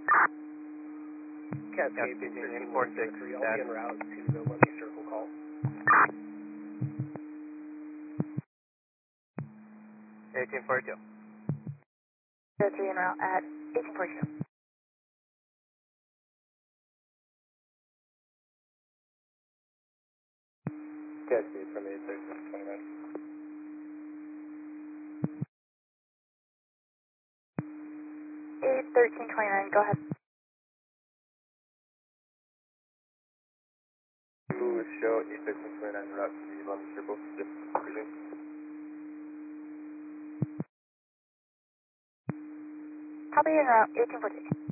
Cascade Union 46, I'll be en route to the Lundy Circle call. 1842. 03 en route at 1842. Cascade from 81329. 81329, go ahead. Blue show 81329 route to the Lundy Circle. Just cruising. Copy en route 1842.